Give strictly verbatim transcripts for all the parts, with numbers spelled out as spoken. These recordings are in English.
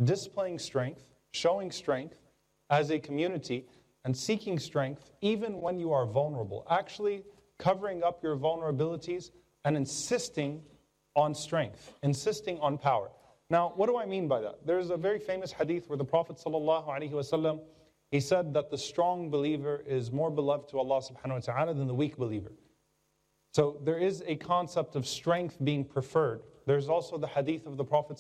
displaying strength, showing strength as a community, and seeking strength even when you are vulnerable. Actually covering up your vulnerabilities and insisting on strength, insisting on power. Now, what do I mean by that? There's a very famous hadith where the Prophet ﷺ, he said that the strong believer is more beloved to Allah subhanahu wa ta'ala than the weak believer. So there is a concept of strength being preferred. There's also the hadith of the Prophet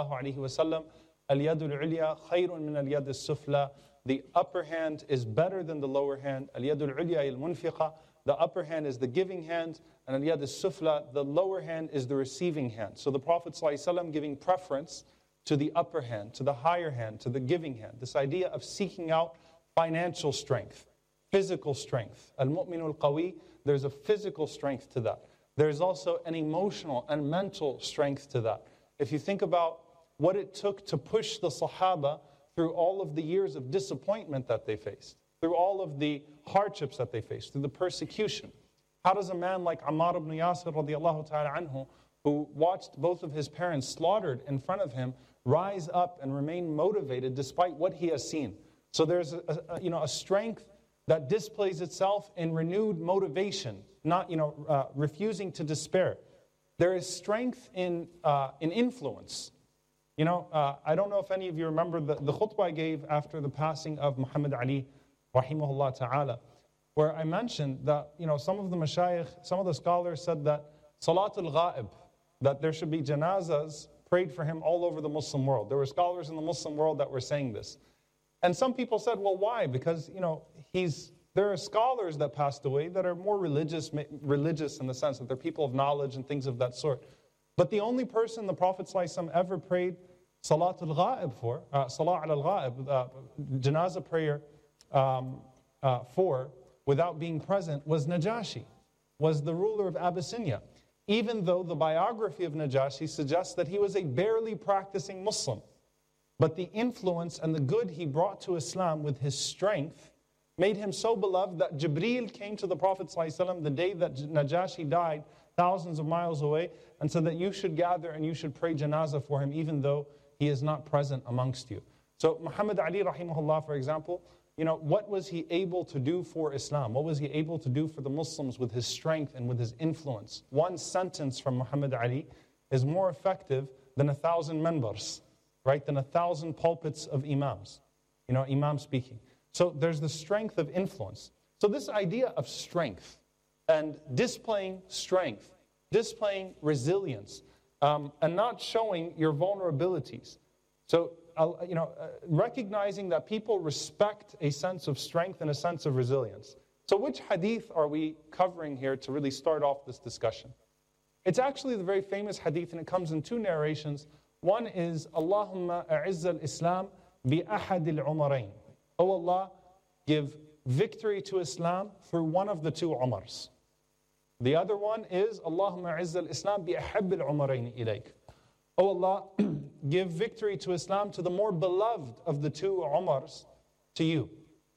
ﷺ, Al-yadul ulya khayrun min al-yad al-sufla. The upper hand is better than the lower hand. Al-yadul ulya al-munfiqa. The upper hand is the giving hand, and al-yad al-sufla, the lower hand is the receiving hand. So the Prophet ﷺ giving preference to the upper hand, to the higher hand, to the giving hand. This idea of seeking out financial strength, physical strength. Al-mu'minu al-qawi, there's a physical strength to that. There's also an emotional and mental strength to that. If you think about what it took to push the Sahaba through all of the years of disappointment that they faced, through all of the hardships that they faced, through the persecution. How does a man like Ammar ibn Yasir radiallahu ta'ala anhu, who watched both of his parents slaughtered in front of him, rise up and remain motivated despite what he has seen? So there's a, a, you know, a strength that displays itself in renewed motivation, not you know, uh, refusing to despair. There is strength in, uh, in influence. You know, uh, I don't know if any of you remember the, the khutbah I gave after the passing of Muhammad Ali, rahimahullah ta'ala, where I mentioned that, you know, some of the mashayikh, some of the scholars said that Salatul Ghaib, that there should be janazas prayed for him all over the Muslim world. There were scholars in the Muslim world that were saying this. And some people said, well, why? Because, you know, he's, there are scholars that passed away that are more religious, religious in the sense that they're people of knowledge and things of that sort. But the only person the Prophet ﷺ ever prayed Salatul Ghaib for, uh, Salah al-Ghaib, uh, janazah prayer um, uh, for, without being present, was Najashi, was the ruler of Abyssinia. Even though the biography of Najashi suggests that he was a barely practicing Muslim. But the influence and the good he brought to Islam with his strength made him so beloved that Jibreel came to the Prophet ﷺ the day that Najashi died, thousands of miles away, and said that you should gather and you should pray janazah for him even though he is not present amongst you. So Muhammad Ali rahimahullah, for example, you know, what was he able to do for Islam? What was he able to do for the Muslims with his strength and with his influence? One sentence from Muhammad Ali is more effective than a thousand members, right? Than a thousand pulpits of imams, you know, imam speaking. So there's the strength of influence. So this idea of strength and displaying strength, displaying resilience, um, and not showing your vulnerabilities. So, uh, you know, uh, recognizing that people respect a sense of strength and a sense of resilience. So which hadith are we covering here to really start off this discussion? It's actually the very famous hadith, and it comes in two narrations. One is, Allahumma a'izz al-Islam bi ahad al-umarain. Oh Allah, give victory to Islam through one of the two Umars. The other one is, Allahumma a'izz al-Islam bi ahab al-umarain ilayk. Oh Allah, give victory to Islam to the more beloved of the two Umars to you.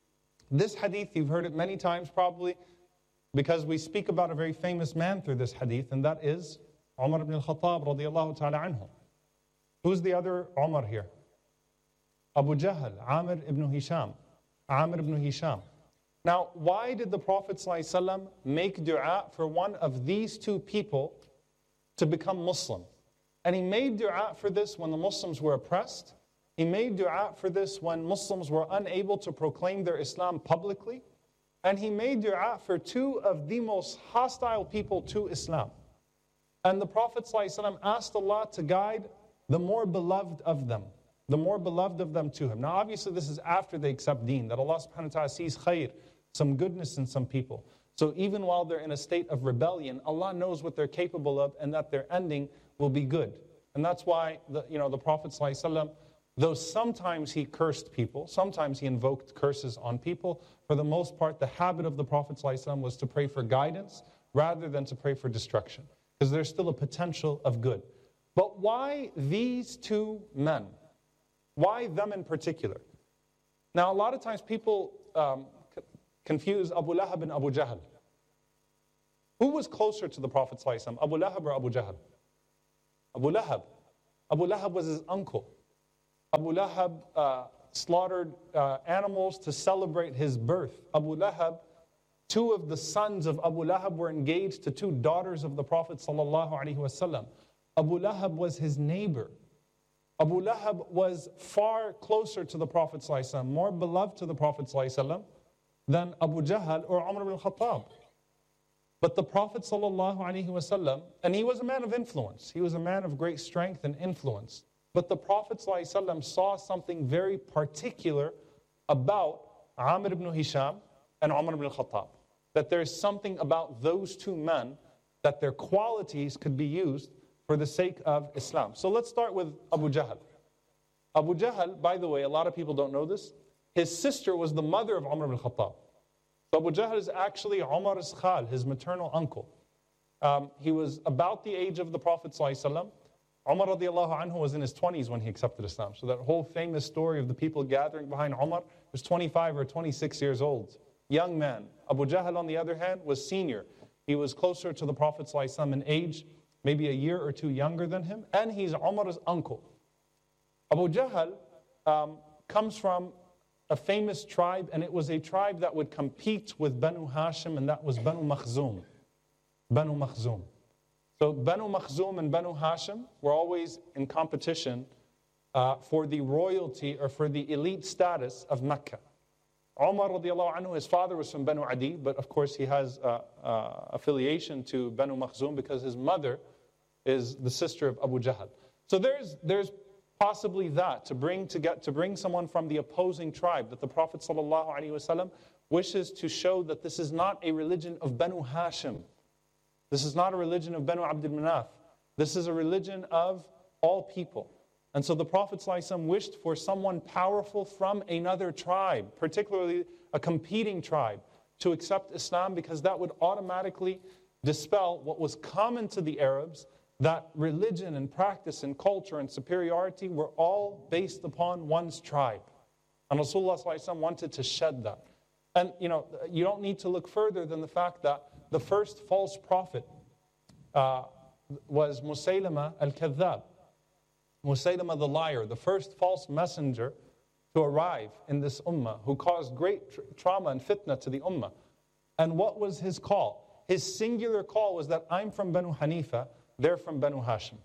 This hadith, you've heard it many times probably, because we speak about a very famous man through this hadith, and that is Umar ibn al-Khattab radiyallahu ta'ala anhu. Who's the other Umar here? Abu Jahl, Amir ibn Hisham. Amir ibn Hisham. Now, why did the Prophet ﷺ make dua for one of these two people to become Muslim? And he made dua for this when the Muslims were oppressed. He made dua for this when Muslims were unable to proclaim their Islam publicly. And he made dua for two of the most hostile people to Islam. And the Prophet ﷺ asked Allah to guide the more beloved of them, the more beloved of them to him. Now obviously this is after they accept deen, that Allah subhanahu wa ta'ala sees khair, some goodness in some people. So even while they're in a state of rebellion, Allah knows what they're capable of and that their ending will be good. And that's why the, you know, the Prophet ﷺ, though sometimes he cursed people, sometimes he invoked curses on people, for the most part the habit of the Prophet ﷺ was to pray for guidance rather than to pray for destruction. Because there's still a potential of good. But why these two men? Why them in particular? Now, a lot of times people um, c- confuse Abu Lahab and Abu Jahl. Who was closer to the Prophet ﷺ, Abu Lahab or Abu Jahl? Abu Lahab. Abu Lahab was his uncle. Abu Lahab uh, slaughtered uh, animals to celebrate his birth. Abu Lahab, two of the sons of Abu Lahab were engaged to two daughters of the Prophet ﷺ. Abu Lahab was his neighbor. Abu Lahab was far closer to the Prophet ﷺ, more beloved to the Prophet ﷺ than Abu Jahl or Umar ibn Khattab. But the Prophet ﷺ, and he was a man of influence, he was a man of great strength and influence. But the Prophet ﷺ saw something very particular about Amr ibn Hisham and Umar ibn Khattab. That there's something about those two men that their qualities could be used for the sake of Islam. So let's start with Abu Jahl. Abu Jahl, by the way, a lot of people don't know this, his sister was the mother of Umar ibn Khattab. So Abu Jahl is actually Umar's khal, his maternal uncle. Um, he was about the age of the Prophet ﷺ. Umar radiallahu anhu was in his twenties when he accepted Islam. So that whole famous story of the people gathering behind Umar was twenty-five or twenty-six years old. Young man. Abu Jahl, on the other hand, was senior. He was closer to the Prophet ﷺ in age, maybe a year or two younger than him, and he's Umar's uncle. Abu Jahl um, comes from a famous tribe, and it was a tribe that would compete with Banu Hashim, and that was Banu Makhzum. Banu Makhzum. So Banu Makhzum and Banu Hashim were always in competition uh, for the royalty or for the elite status of Mecca. Umar radiallahu anhu, his father was from Banu Adi, but of course he has uh, uh, affiliation to Banu Makhzum because his mother is the sister of Abu Jahl. So there's there's possibly that to bring to get to bring someone from the opposing tribe, that the Prophet sallallahu alaihi wasallam wishes to show that this is not a religion of Banu Hashim. This is not a religion of Banu Abdul Manaf. This is a religion of all people. And so the Prophet ﷺ wished for someone powerful from another tribe, particularly a competing tribe, to accept Islam, because that would automatically dispel what was common to the Arabs, that religion and practice and culture and superiority were all based upon one's tribe. And Rasulullah ﷺ wanted to shed that. And you know, you don't need to look further than the fact that the first false prophet uh, was Musaylama al-Kadhdhab. Musaylama the liar, the first false messenger to arrive in this ummah, who caused great tra- trauma and fitna to the ummah. And what was his call? His singular call was that I'm from Banu Hanifa, they're from Banu Hashim.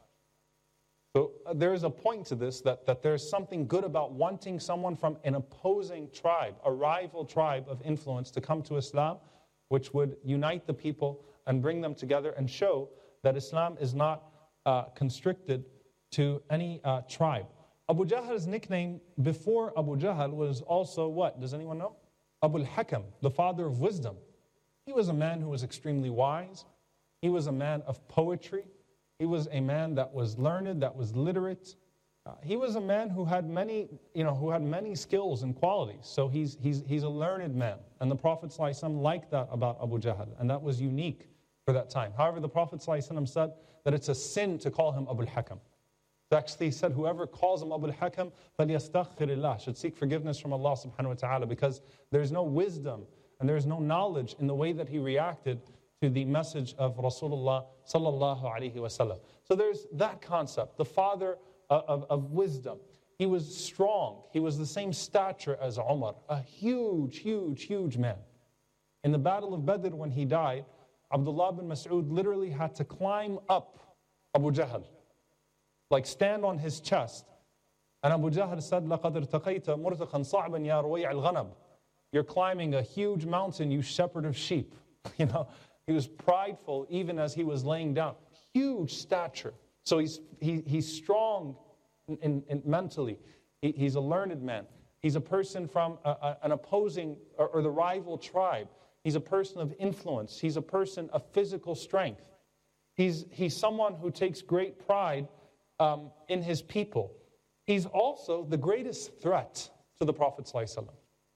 So uh, there is a point to this, that, that there's something good about wanting someone from an opposing tribe, a rival tribe of influence, to come to Islam, which would unite the people and bring them together and show that Islam is not uh, constricted to any uh, tribe. Abu Jahl's nickname before Abu Jahl was also what? Does anyone know? Abu al-Hakam, the father of wisdom. He was a man who was extremely wise. He was a man of poetry. He was a man that was learned, that was literate. Uh, he was a man who had many, you know, who had many skills and qualities. So he's he's he's a learned man, and the Prophet ﷺ liked that about Abu Jahl, and that was unique for that time. However, the Prophet ﷺ said that it's a sin to call him Abu al-Hakam. Actually, he said, whoever calls him Abu al-Hakam, فَلْيَسْتَغْفِرِ اللَّهِ, should seek forgiveness from Allah subhanahu wa ta'ala, because there's no wisdom and there's no knowledge in the way that he reacted to the message of Rasulullah sallallahu alaihi wasallam. So there's that concept, the father of, of, of wisdom. He was strong. He was the same stature as Umar, a huge, huge, huge man. In the Battle of Badr, when he died, Abdullah bin Mas'ud literally had to climb up Abu Jahl, like stand on his chest. And Abu Jahl said, لَقَدْ ارْتَقَيْتَ مُرْتَقًا صَعْبًا يَا رُوَيْعَ الْغَنَبِ. You're climbing a huge mountain, you shepherd of sheep. You know, he was prideful even as he was laying down. Huge stature. So he's he, he's strong in, in, in mentally. He, he's a learned man. He's a person from a, a, an opposing or, or the rival tribe. He's a person of influence. He's a person of physical strength. He's he's someone who takes great pride Um, in his people. He's also the greatest threat to the Prophet ﷺ.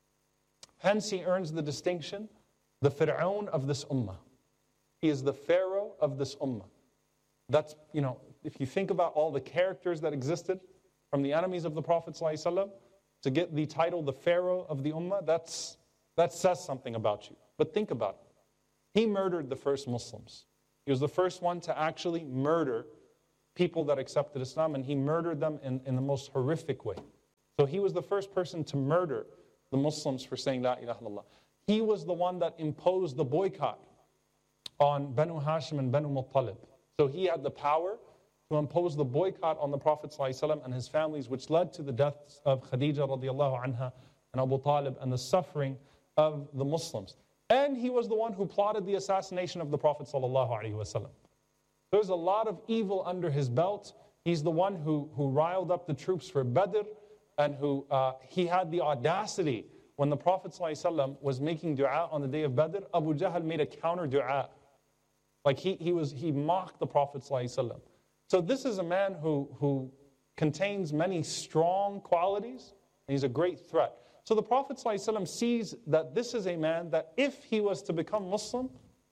Hence he earns the distinction, the Fir'aun of this ummah. He is the Pharaoh of this ummah. That's, you know, if you think about all the characters that existed from the enemies of the Prophet ﷺ, to get the title the Pharaoh of the ummah, that's, that says something about you. But think about it. He murdered the first Muslims. He was the first one to actually murder people that accepted Islam, and he murdered them in, in the most horrific way. So he was the first person to murder the Muslims for saying La ilaha illallah. He was the one that imposed the boycott on Banu Hashim and Banu Muttalib. So he had the power to impose the boycott on the Prophet ﷺ and his families, which led to the deaths of Khadija radiallahu anha and Abu Talib and the suffering of the Muslims. And he was the one who plotted the assassination of the Prophet ﷺ. There's a lot of evil under his belt. He's the one who, who riled up the troops for Badr, and who uh, he had the audacity when the Prophet ﷺ was making dua on the day of Badr. Abu Jahl made a counter dua. Like he, he, was, he mocked the Prophet ﷺ. So this is a man who, who contains many strong qualities, and he's a great threat. So the Prophet ﷺ sees that this is a man that if he was to become Muslim,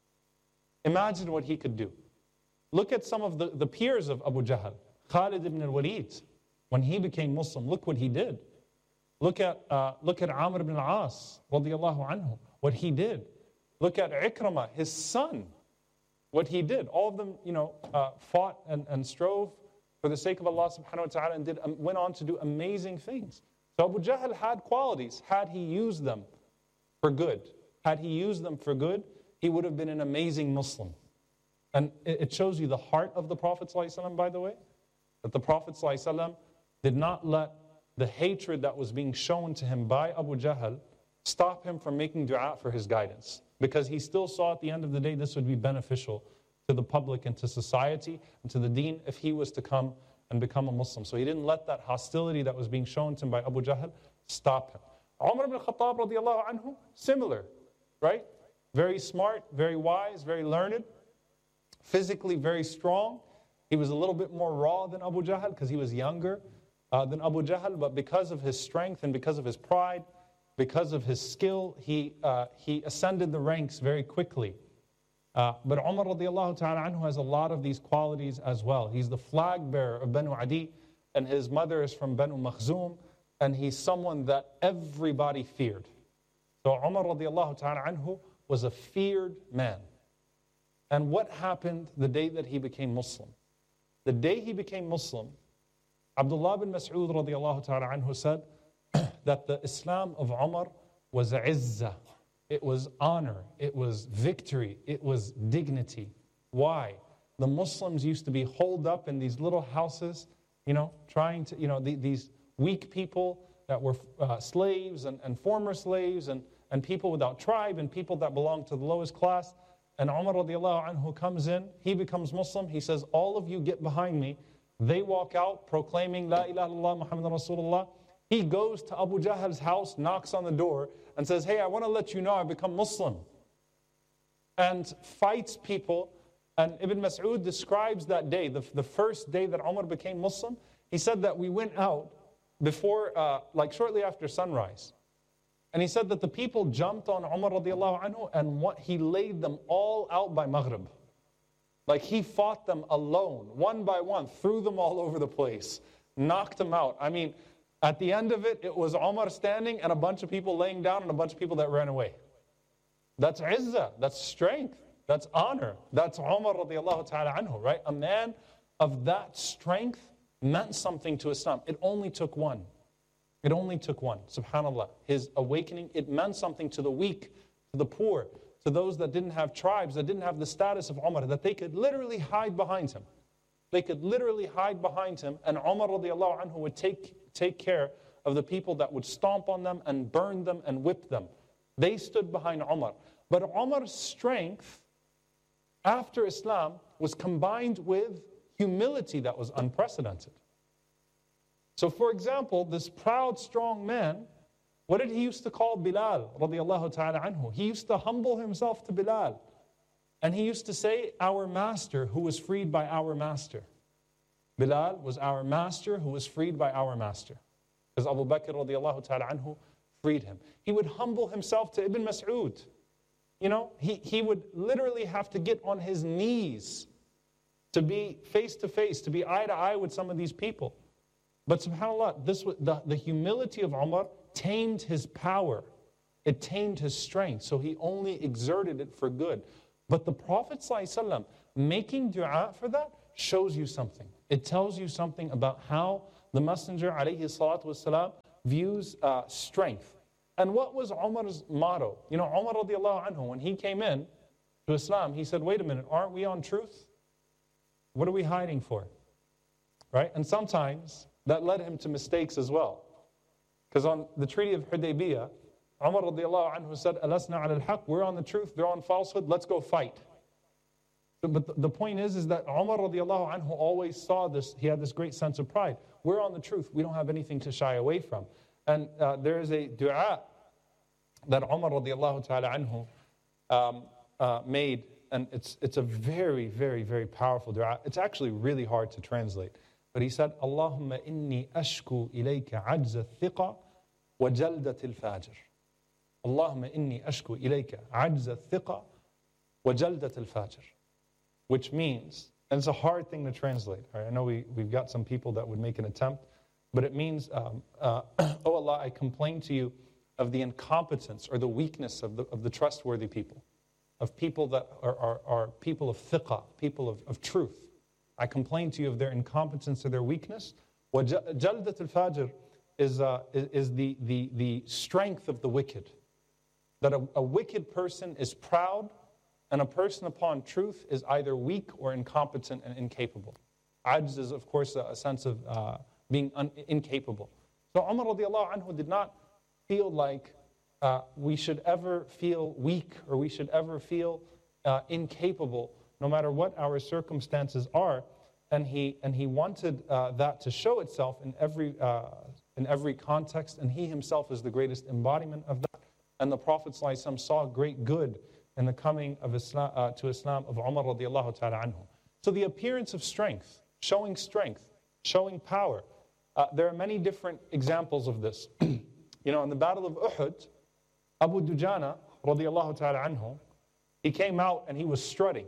imagine what he could do. Look at some of the, the peers of Abu Jahl. Khalid ibn al-Walid, when he became Muslim, look what he did. Look at, uh, look at Amr ibn al-As, radiallahu anhu, what he did. Look at Ikramah, his son, what he did. All of them, you know, uh, fought and, and strove for the sake of Allah subhanahu wa ta'ala and did, um, went on to do amazing things. So Abu Jahl had qualities. Had he used them for good, had he used them for good, he would have been an amazing Muslim. And it shows you the heart of the Prophet ﷺ, by the way, that the Prophet ﷺ did not let the hatred that was being shown to him by Abu Jahl stop him from making dua for his guidance. Because he still saw at the end of the day this would be beneficial to the public and to society and to the deen if he was to come and become a Muslim. So he didn't let that hostility that was being shown to him by Abu Jahl stop him. Umar ibn al-Khattab radiallahu anhu, similar, right? Very smart, very wise, very learned, physically very strong. He was a little bit more raw than Abu Jahl because he was younger uh, than Abu Jahl, but because of his strength and because of his pride, because of his skill, he, uh, he ascended the ranks very quickly. Uh, but Umar radiallahu ta'ala anhu has a lot of these qualities as well. He's the flag bearer of Banu Adi, and his mother is from Banu Makhzum, and he's someone that everybody feared. So Umar radiallahu ta'ala anhu was a feared man. And what happened the day that he became Muslim? The day he became Muslim, Abdullah bin Mas'ud radiallahu ta'ala anhu said that the Islam of Umar was izzah. It was honor, it was victory, it was dignity. Why? The Muslims used to be holed up in these little houses, you know, trying to, you know, the, these weak people that were uh, slaves and, and former slaves and, and people without tribe and people that belonged to the lowest class. And Umar radiallahu anhu comes in, he becomes Muslim, he says, all of you get behind me. They walk out proclaiming La ilaha illallah Muhammadan Rasulullah. He goes to Abu Jahl's house, knocks on the door, and says, hey, I want to let you know I become Muslim. And fights people. And Ibn Mas'ud describes that day, the, the first day that Umar became Muslim. He said that we went out before, uh, like shortly after sunrise. And he said that the people jumped on Umar radiallahu anhu and what, he laid them all out by Maghrib. Like he fought them alone, one by one, threw them all over the place, knocked them out. I mean, at the end of it, it was Umar standing and a bunch of people laying down and a bunch of people that ran away. That's izzah, that's strength, that's honor. That's Umar radiallahu ta'ala anhu, right? A man of that strength meant something to Islam. It only took one. It only took one, subhanAllah. His awakening, it meant something to the weak, to the poor, to those that didn't have tribes, that didn't have the status of Umar, that they could literally hide behind him. They could literally hide behind him, and Umar radiallahu anhu would take, take care of the people that would stomp on them and burn them and whip them. They stood behind Umar. But Umar's strength after Islam was combined with humility that was unprecedented. So for example, this proud, strong man, what did he used to call Bilal radiallahu ta'ala anhu? He used to humble himself to Bilal. And he used to say, our master who was freed by our master. Bilal was our master who was freed by our master. Because Abu Bakr radiallahu ta'ala anhu freed him. He would humble himself to Ibn Mas'ud. You know, he, he would literally have to get on his knees to be face to face, to be eye to eye with some of these people. But subhanAllah, this was, the, the humility of Umar tamed his power. It tamed his strength. So he only exerted it for good. But the Prophet ﷺ making dua for that shows you something. It tells you something about how the Messenger ﷺ views uh, strength. And what was Umar's motto? You know, Umar radiallahu anhu, when he came in to Islam, he said, wait a minute, aren't we on truth? What are we hiding for? Right? And sometimes that led him to mistakes as well. Because on the Treaty of Hudaybiyah, Umar radiallahu anhu said, Alasna ala al-haq, we're on the truth, they're on falsehood, let's go fight. But the point is, is that Umar radiallahu anhu always saw this, he had this great sense of pride. We're on the truth, we don't have anything to shy away from. And uh, there is a dua that Umar radiallahu ta'ala anhu um, uh, made, and it's, it's a very, very, very powerful dua. It's actually really hard to translate. But he said, Allahumma inni ashku ilayka ajza thiqa wa jaldat al-fajr. Allahumma inni ashku ilayka ajza thiqa wa jaldat al-fajr. Which means, and it's a hard thing to translate. Right? I know we, we've got some people that would make an attempt, but it means, um, uh, oh Allah, I complain to you of the incompetence or the weakness of the, of the trustworthy people, of people that are, are, are people of thiqah, people of, of truth. I complain to you of their incompetence or their weakness. Jaldat al-fajr is, uh, is, is the, the, the strength of the wicked. That a, a wicked person is proud, and a person upon truth is either weak or incompetent and incapable. Ajz is, of course, a, a sense of uh, being un- incapable. So Umar radiallahu anhu did not feel like uh, we should ever feel weak or we should ever feel uh, incapable, no matter what our circumstances are. And he and he wanted uh, that to show itself in every uh, in every context. And he himself is the greatest embodiment of that. And the Prophet ﷺ saw great good in the coming of Islam, uh, to Islam of Umar radiallahu ta'ala anhu. So the appearance of strength, showing strength, showing power. Uh, there are many different examples of this. You know, in the Battle of Uhud, Abu Dujana radiallahu ta'ala anhu, he came out and he was strutting.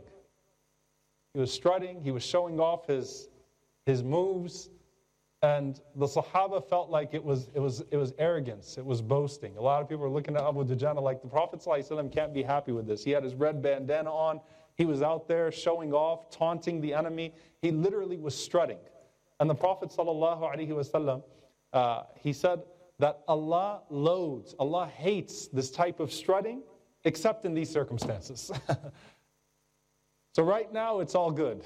He was strutting, he was showing off his, his moves, and the Sahaba felt like it was, it, was, it was arrogance, it was boasting. A lot of people were looking at Abu Dujana like the Prophet ﷺ can't be happy with this. He had his red bandana on, he was out there showing off, taunting the enemy. He literally was strutting. And the Prophet ﷺ, uh, he said that Allah loathes, Allah hates this type of strutting, except in these circumstances. So right now, it's all good.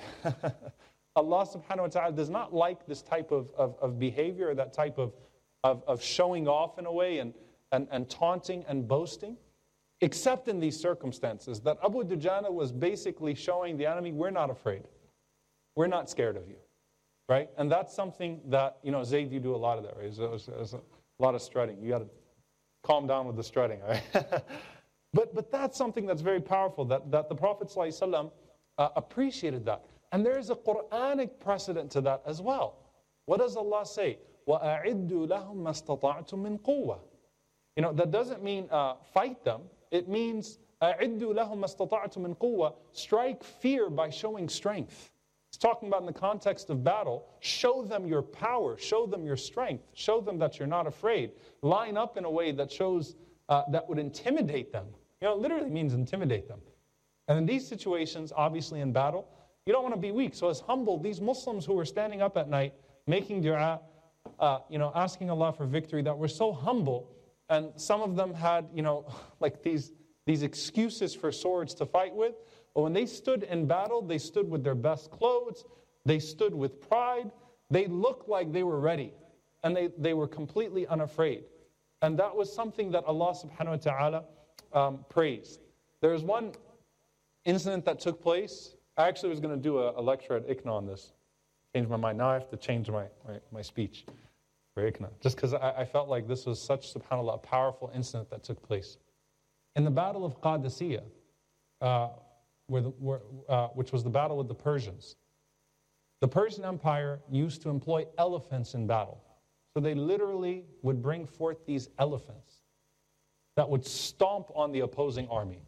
Allah subhanahu wa ta'ala does not like this type of, of, of behavior, or that type of, of, of showing off in a way, and, and, and taunting and boasting, except in these circumstances. That Abu Dujana was basically showing the enemy, we're not afraid. We're not scared of you. Right? And that's something that, you know, Zayd, you do a lot of that, right? There's, there's a lot of strutting. You got to calm down with the strutting, right? but, but that's something that's very powerful, that, that the Prophet ﷺ uh, appreciated that. And there is a Quranic precedent to that as well. What does Allah say? وَأَعِدُّوا لَهُمْ مَا اسْتَطَعْتُم مِّن قُوَّةٍ. You know, that doesn't mean uh, fight them. It means أَعِدُّوا لَهُمْ مَا اسْتَطَعْتُم مِّن قُوَّةٍ. Strike fear by showing strength. It's talking about in the context of battle. Show them your power. Show them your strength. Show them that you're not afraid. Line up in a way that shows, uh, that would intimidate them. You know, it literally means intimidate them. And in these situations, obviously in battle, you don't want to be weak. So as humble, these Muslims who were standing up at night, making dua, uh, you know, asking Allah for victory, that were so humble, and some of them had, you know, like these, these excuses for swords to fight with. But when they stood in battle, they stood with their best clothes, they stood with pride, they looked like they were ready, and they, they were completely unafraid. And that was something that Allah subhanahu wa ta'ala um, praised. There was one incident that took place. I actually was going to do a, a lecture at I C N A on this. Changed my mind. Now I have to change my, my, my speech for I C N A. Just because I, I felt like this was such, subhanAllah, a powerful incident that took place. In the Battle of Qadisiyah, uh, where the, where, uh, which was the battle with the Persians, the Persian Empire used to employ elephants in battle. So they literally would bring forth these elephants that would stomp on the opposing army.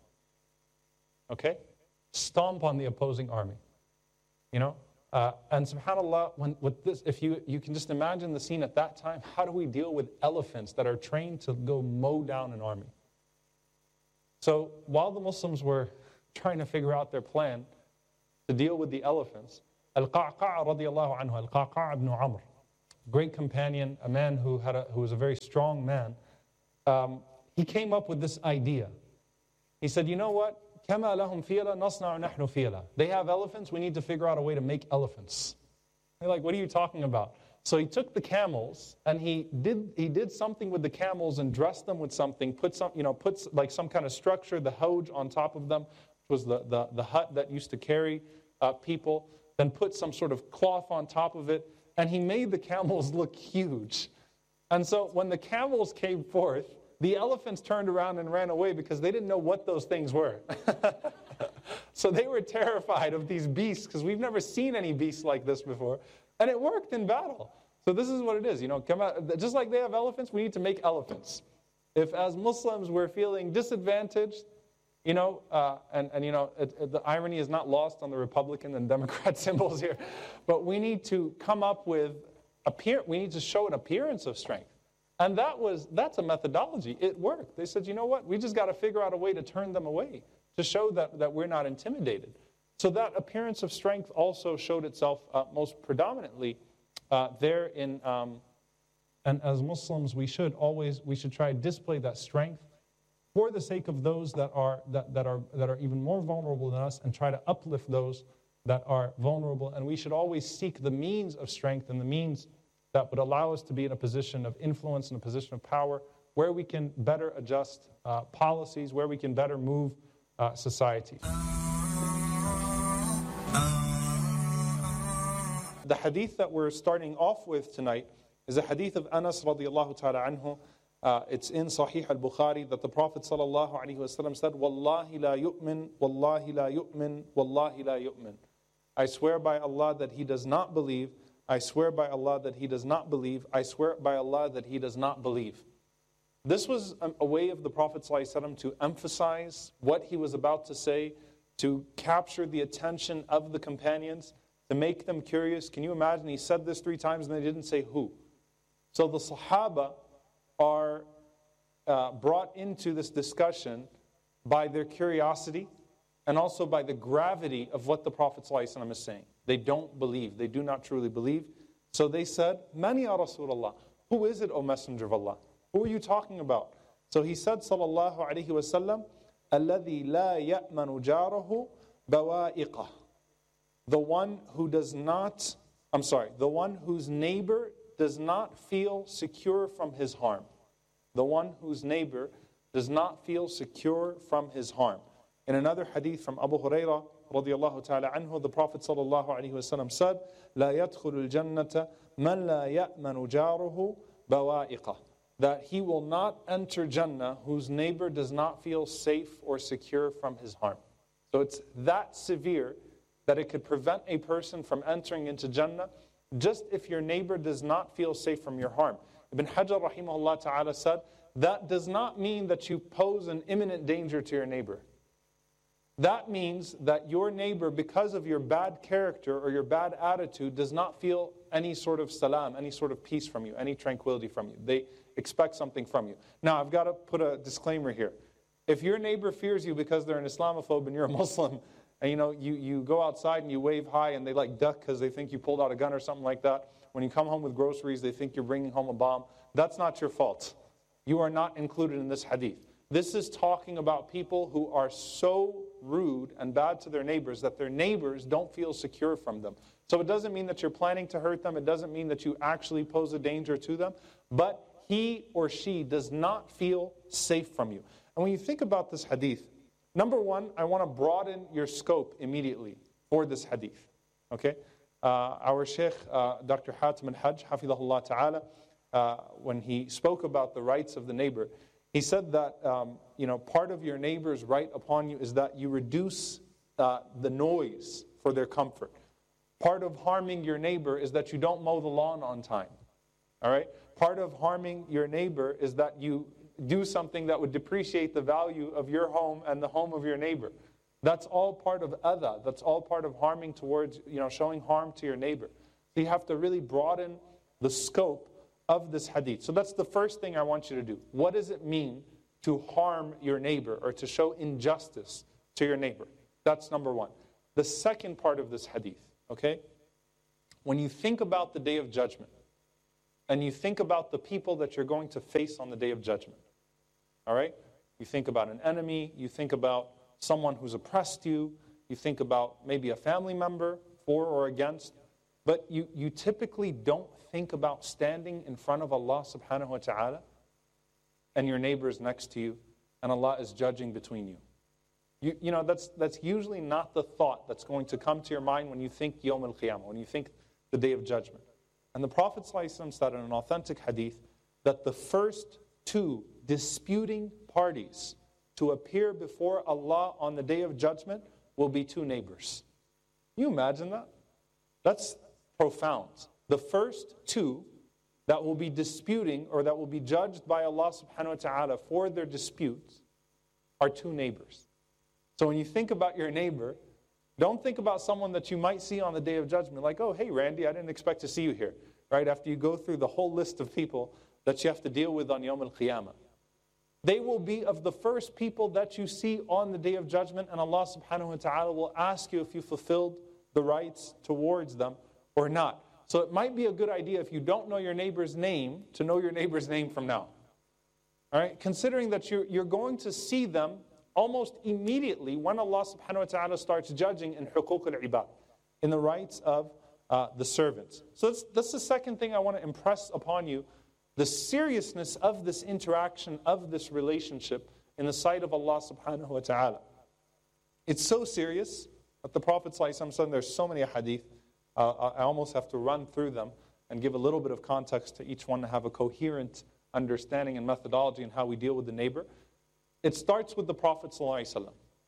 Okay? Stomp on the opposing army. You know? Uh, and subhanAllah, when, with this, if you, you can just imagine the scene at that time, how do we deal with elephants that are trained to go mow down an army? So while the Muslims were trying to figure out their plan to deal with the elephants, Al-Qa'qa' radiallahu anhu, Al-Qa'qa' ibn Amr, great companion, a man who had a, who was a very strong man, um, he came up with this idea. He said, you know what? كَمَا لَهُمْ فِيلًا نَصْنَعُ نَحْنُ فِيلًا. They have elephants, we need to figure out a way to make elephants. They're like, what are you talking about? So he took the camels and he did he did something with the camels and dressed them with something, put some, you know, puts like some kind of structure, the hoj on top of them, which was the, the, the hut that used to carry uh, people, then put some sort of cloth on top of it, and he made the camels look huge. And so when the camels came forth, the elephants turned around and ran away because they didn't know what those things were. So they were terrified of these beasts because we've never seen any beasts like this before. And it worked in battle. So this is what it is. You know, come out, just like they have elephants, we need to make elephants. If as Muslims we're feeling disadvantaged, you know, uh, and, and you know, it, it, the irony is not lost on the Republican and Democrat symbols here, but we need to come up with, appear, we need to show an appearance of strength. And that was, that's a methodology. It worked. They said, you know what, we just got to figure out a way to turn them away, to show that, that we're not intimidated. So that appearance of strength also showed itself uh, most predominantly uh, there in, um, and as Muslims we should always, we should try to display that strength for the sake of those that are, that, that are, that are even more vulnerable than us, and try to uplift those that are vulnerable. And we should always seek the means of strength and the means that would allow us to be in a position of influence and a position of power where we can better adjust uh, policies, where we can better move uh, society. The hadith that we're starting off with tonight is a hadith of Anas radiallahu ta'ala anhu. Uh, it's in Sahih al-Bukhari that the Prophet sallallahu alaihi wasallam said, Wallahi la yu'min, Wallahi la yu'min, Wallahi la yu'min. I swear by Allah that he does not believe. I swear by Allah that he does not believe. I swear by Allah that he does not believe. This was a, a way of the Prophet ﷺ to emphasize what he was about to say, to capture the attention of the companions, to make them curious. Can you imagine? He said this three times and they didn't say who. So the Sahaba are uh, brought into this discussion by their curiosity and also by the gravity of what the Prophet ﷺ is saying. They don't believe. They do not truly believe. So they said, Man ya Rasulullah? Who is it, O Messenger of Allah? Who are you talking about? So he said, Sallallahu Alaihi Wasallam, Alladhi la ya'manu jarahu bawa'iqah. The one who does not, I'm sorry, the one whose neighbor does not feel secure from his harm. The one whose neighbor does not feel secure from his harm. In another hadith from Abu Hurairah radiyallahu ta'ala anhu, the Prophet sallallahu alaihi wasallam said, لا يدخل الجنة من لا يأمن جاره بوائقه. That he will not enter Jannah whose neighbor does not feel safe or secure from his harm. So it's that severe that it could prevent a person from entering into Jannah just if your neighbor does not feel safe from your harm. Ibn Hajar rahimahullah ta'ala said, that does not mean that you pose an imminent danger to your neighbor. That means that your neighbor, because of your bad character or your bad attitude, does not feel any sort of salam, any sort of peace from you, any tranquility from you. They expect something from you. Now, I've got to put a disclaimer here. If your neighbor fears you because they're an Islamophobe and you're a Muslim, and you know, you, you go outside and you wave hi and they like duck because they think you pulled out a gun or something like that. When you come home with groceries, they think you're bringing home a bomb. That's not your fault. You are not included in this hadith. This is talking about people who are so rude and bad to their neighbors that their neighbors don't feel secure from them. So it doesn't mean that you're planning to hurt them. It doesn't mean that you actually pose a danger to them. But he or she does not feel safe from you. And when you think about this hadith, number one, I want to broaden your scope immediately for this hadith. Okay? Uh, our Sheikh, uh, Doctor Hatim al-Hajj, hafidhahullah ta'ala, uh, when he spoke about the rights of the neighbor, he said that um, you know, part of your neighbor's right upon you is that you reduce uh, the noise for their comfort. Part of harming your neighbor is that you don't mow the lawn on time. All right? Part of harming your neighbor is that you do something that would depreciate the value of your home and the home of your neighbor. That's all part of adha. That's all part of harming towards, you know, showing harm to your neighbor. So you have to really broaden the scope of this hadith. So that's the first thing I want you to do. What does it mean to harm your neighbor or to show injustice to your neighbor? That's number one. The second part of this hadith, okay? When you think about the Day of Judgment, and you think about the people that you're going to face on the Day of Judgment. All right? You think about an enemy, you think about someone who's oppressed you, you think about maybe a family member, for or against, but you, you typically don't think about standing in front of Allah subhanahu wa ta'ala and your neighbor is next to you and Allah is judging between you. You, you know, that's, that's usually not the thought that's going to come to your mind when you think Yawm al-Qiyamah, when you think the Day of Judgment. And the Prophet ﷺ said in an authentic hadith that the first two disputing parties to appear before Allah on the Day of Judgment will be two neighbors. Can you imagine that? That's profound. The first two that will be disputing or that will be judged by Allah subhanahu wa ta'ala for their disputes are two neighbors. So when you think about your neighbor, don't think about someone that you might see on the Day of Judgment, like, oh, hey, Randy, I didn't expect to see you here, right? After you go through the whole list of people that you have to deal with on Yawm al-Qiyamah. They will be of the first people that you see on the Day of Judgment, and Allah subhanahu wa ta'ala will ask you if you fulfilled the rights towards them or not. So it might be a good idea if you don't know your neighbor's name, to know your neighbor's name from now. All right? Considering that you're, you're going to see them almost immediately when Allah subhanahu wa ta'ala starts judging in huquq al-ibad, in the rights of uh, the servants. So that's, that's the second thing I want to impress upon you, the seriousness of this interaction, of this relationship in the sight of Allah subhanahu wa ta'ala. It's so serious that the Prophet ﷺ said, there's so many hadith, uh, I almost have to run through them and give a little bit of context to each one to have a coherent understanding and methodology in how we deal with the neighbor. It starts with the Prophet ﷺ.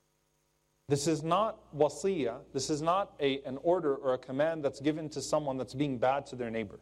This is not wasiyah, this is not a, an order or a command that's given to someone that's being bad to their neighbor.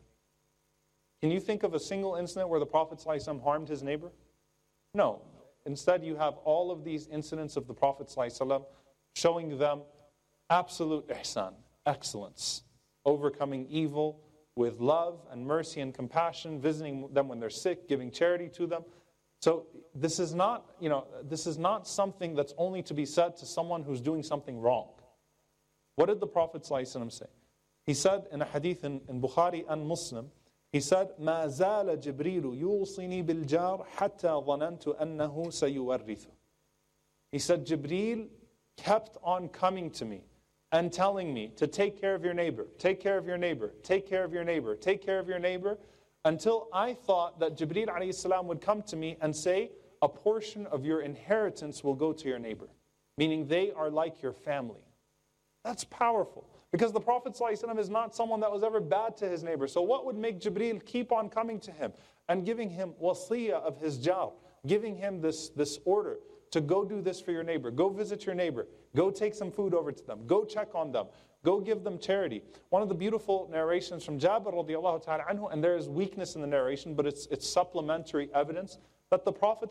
Can you think of a single incident where the Prophet ﷺ harmed his neighbor? No. Instead, you have all of these incidents of the Prophet ﷺ showing them absolute ihsan, excellence, overcoming evil with love and mercy and compassion, visiting them when they're sick, giving charity to them. So this is not, you know, this is not something that's only to be said to someone who's doing something wrong. What did the Prophet ﷺ say? He said in a hadith in, in Bukhari and Muslim, he said, مَا زَالَ جِبْرِيلُ يُوصِنِي بِالْجَارِ حَتَّى ظَنَنْتُ أَنَّهُ سَيُوَرِّثُ. He said, Jibreel kept on coming to me and telling me to take care of your neighbor, take care of your neighbor, take care of your neighbor, take care of your neighbor, until I thought that Jibreel alayhi salam would come to me and say, a portion of your inheritance will go to your neighbor, meaning they are like your family. That's powerful. Because the Prophet ﷺ is not someone that was ever bad to his neighbor. So what would make Jibreel keep on coming to him and giving him wasiyah of his jar, giving him this, this order to go do this for your neighbor, go visit your neighbor, go take some food over to them, go check on them, go give them charity. One of the beautiful narrations from Jabir radiallahu ta'ala anhu, and there is weakness in the narration, but it's, it's supplementary evidence, that the Prophet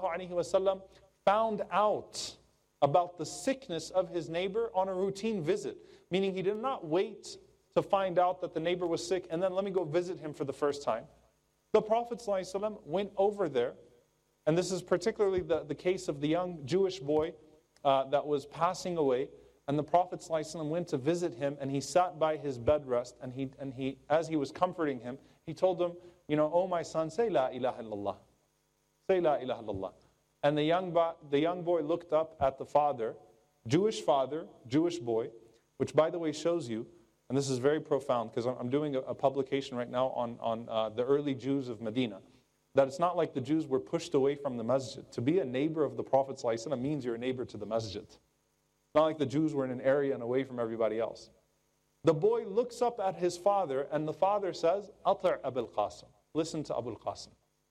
ﷺ found out about the sickness of his neighbor on a routine visit. Meaning he did not wait to find out that the neighbor was sick and then let me go visit him for the first time. The Prophet ﷺ went over there, and this is particularly the, the case of the young Jewish boy uh, that was passing away, and the Prophet ﷺ went to visit him, and he sat by his bed rest, and he, and he, as he was comforting him, he told him, you know, oh my son, say la ilaha illallah. Say la ilaha illallah. And the young, bo- the young boy looked up at the father, Jewish father, Jewish boy, which, by the way, shows you, and this is very profound, because I'm doing a, a publication right now on, on uh, the early Jews of Medina, that it's not like the Jews were pushed away from the masjid. To be a neighbor of the Prophet ﷺ means you're a neighbor to the masjid. It's not like the Jews were in an area and away from everybody else. The boy looks up at his father, and the father says, Ati' Abul Qasim. Listen to Abul Qasim.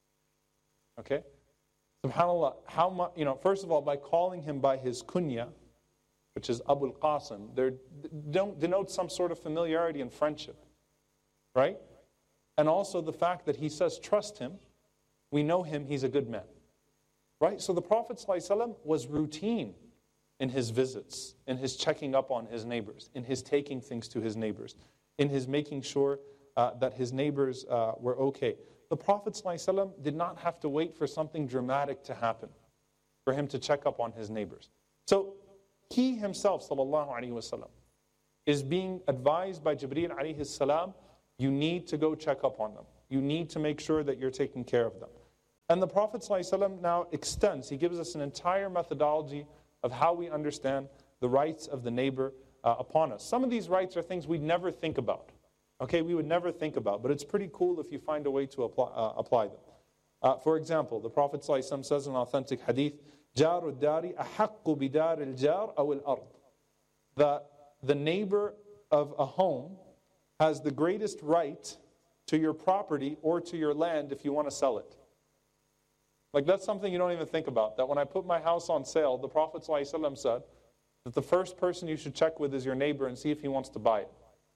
Okay? SubhanAllah, how much, you know, first of all, by calling him by his kunya, which is Abul Qasim, they don't denote some sort of familiarity and friendship, right? And also the fact that he says, trust him, we know him, he's a good man, right? So the Prophet ﷺ was routine in his visits, in his checking up on his neighbors, in his taking things to his neighbors, in his making sure uh, that his neighbors uh, were okay. The Prophet ﷺ did not have to wait for something dramatic to happen for him to check up on his neighbors. So he himself, sallallahu alaihi wasallam, is being advised by Jibreel alayhi salam, you need to go check up on them. You need to make sure that you're taking care of them. And the Prophet ﷺ now extends, he gives us an entire methodology of how we understand the rights of the neighbor uh, upon us. Some of these rights are things we'd never think about. Okay, we would never think about, but it's pretty cool if you find a way to apply, uh, apply them. Uh, for example, the Prophet ﷺ says in an authentic hadith, جَارُ الدَّارِ أَحَقُّ بِدَارِ الْجَارِ أَوِ الْأَرْضِ, that the neighbor of a home has the greatest right to your property or to your land if you want to sell it. Like, that's something you don't even think about. That when I put my house on sale, the Prophet ﷺ said that the first person you should check with is your neighbor and see if he wants to buy it.